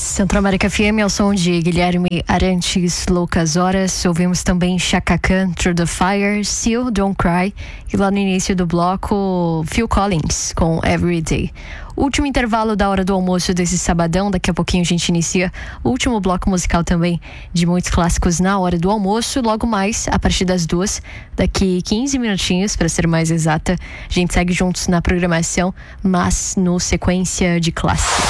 Centro América FM, ao som de Guilherme Arantes, Loucas Horas. Ouvimos também Chaka Khan, Through the Fire, Seal, Don't Cry. E lá no início do bloco, Phil Collins, com Everyday. Último intervalo da hora do almoço desse sabadão. Daqui a pouquinho a gente inicia o último bloco musical também de muitos clássicos na hora do almoço. Logo mais, a partir das 2, daqui 15 minutinhos, para ser mais exata, a gente segue juntos na programação, mas no sequência de clássicos.